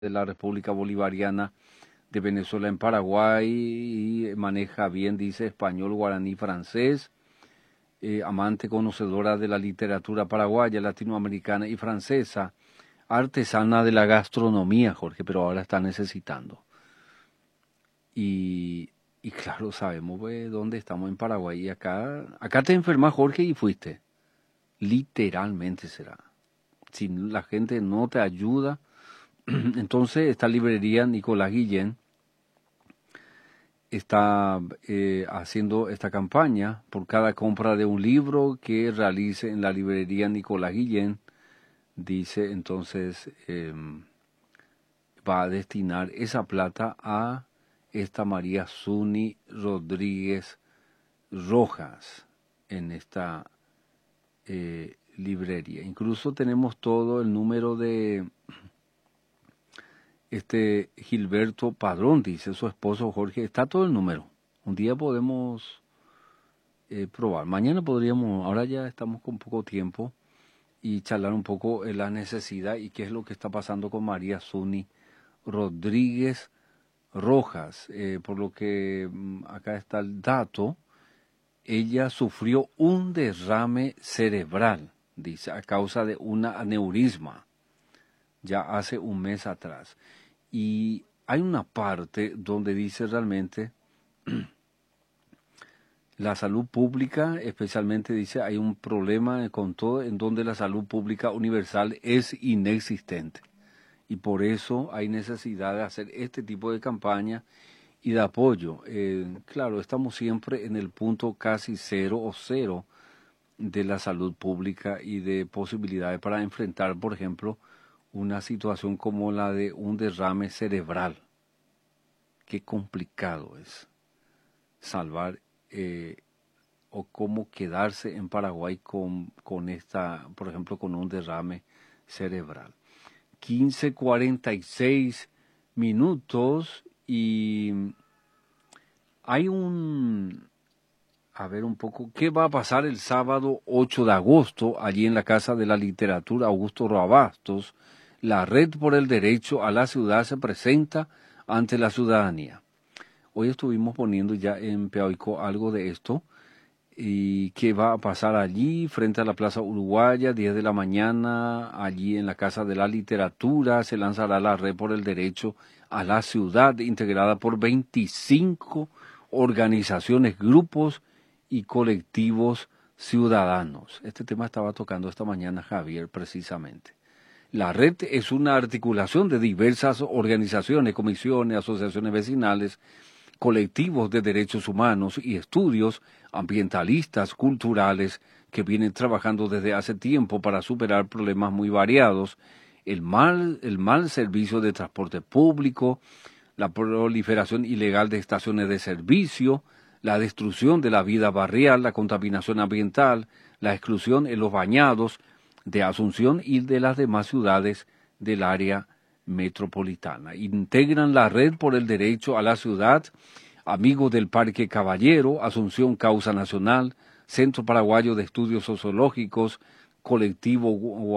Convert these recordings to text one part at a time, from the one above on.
de la República Bolivariana de Venezuela en Paraguay y maneja bien, dice, español, guaraní, francés, amante conocedora de la literatura paraguaya, latinoamericana y francesa, artesana de la gastronomía, Jorge, pero ahora está necesitando. Y claro, sabemos dónde estamos en Paraguay. Y acá te enfermas, Jorge, y fuiste. Literalmente será. Si la gente no te ayuda, entonces esta librería Nicolás Guillén está haciendo esta campaña por cada compra de un libro que realice en la librería Nicolás Guillén. Dice entonces va a destinar esa plata a esta María Zuni Rodríguez Rojas en esta librería. Incluso tenemos todo el número de Gilberto Padrón, dice su esposo Jorge, está todo el número. Un día podemos probar. Mañana podríamos, ahora ya estamos con poco tiempo, y charlar un poco la necesidad y qué es lo que está pasando con María Zuni Rodríguez Rojas. Por lo que acá está el dato, ella sufrió un derrame cerebral, dice, a causa de una aneurisma, ya hace un mes atrás. Y hay una parte donde dice realmente la salud pública, especialmente dice, hay un problema con todo en donde la salud pública universal es inexistente. Y por eso hay necesidad de hacer este tipo de campaña y de apoyo. Claro, estamos siempre en el punto casi cero de la salud pública y de posibilidades para enfrentar, por ejemplo, una situación como la de un derrame cerebral. Qué complicado es salvar o cómo quedarse en Paraguay con esta, por ejemplo, con un derrame cerebral. 15:46 y hay a ver un poco, ¿qué va a pasar el sábado 8 de agosto allí en la Casa de la Literatura Augusto Roabastos? La Red por el Derecho a la Ciudad se presenta ante la ciudadanía. Hoy estuvimos poniendo ya en Peoico algo de esto. ¿Y qué va a pasar allí frente a la Plaza Uruguaya? 10 de la mañana, allí en la Casa de la Literatura, se lanzará la Red por el Derecho a la Ciudad, integrada por 25 organizaciones, grupos y colectivos ciudadanos. Este tema estaba tocando esta mañana Javier precisamente. La red es una articulación de diversas organizaciones, comisiones, asociaciones vecinales, colectivos de derechos humanos y estudios ambientalistas, culturales, que vienen trabajando desde hace tiempo para superar problemas muy variados, el mal servicio de transporte público, la proliferación ilegal de estaciones de servicio, la destrucción de la vida barrial, la contaminación ambiental, la exclusión en los bañados de Asunción y de las demás ciudades del área metropolitana. Integran la Red por el Derecho a la Ciudad, Amigos del Parque Caballero, Asunción Causa Nacional, Centro Paraguayo de Estudios Sociológicos, Colectivo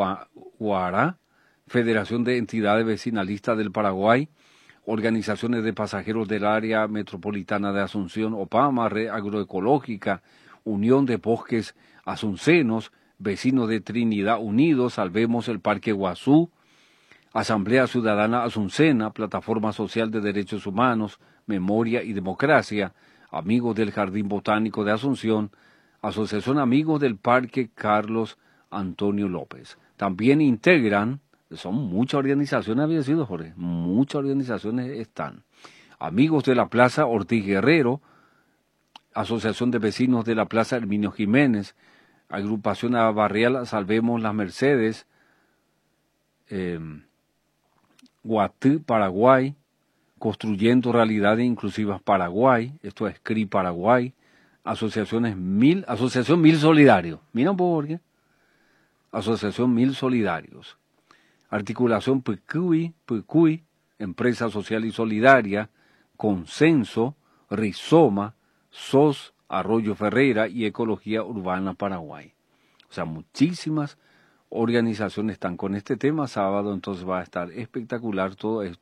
Guará, Federación de Entidades Vecinalistas del Paraguay, Organizaciones de Pasajeros del Área Metropolitana de Asunción, OPAMA, Red Agroecológica, Unión de Bosques Asuncenos, Vecinos de Trinidad Unidos, Salvemos el Parque Guazú, Asamblea Ciudadana Asuncena, Plataforma Social de Derechos Humanos, Memoria y Democracia, Amigos del Jardín Botánico de Asunción, Asociación Amigos del Parque Carlos Antonio López. También integran, son muchas organizaciones, había sido Jorge, muchas organizaciones están. Amigos de la Plaza Ortiz Guerrero, Asociación de Vecinos de la Plaza Herminio Jiménez, Agrupación Barrial Salvemos las Mercedes, Guatí, Paraguay, Construyendo Realidades Inclusivas Paraguay, esto es CRI Paraguay, Asociación Mil Solidarios, mira un poco, Jorge, Asociación Mil Solidarios, Articulación Pucuy, Empresa Social y Solidaria, Consenso, Rizoma, SOS, Arroyo Ferreira y Ecología Urbana Paraguay. O sea, muchísimas organizaciones están con este tema. Sábado entonces va a estar espectacular todo esto.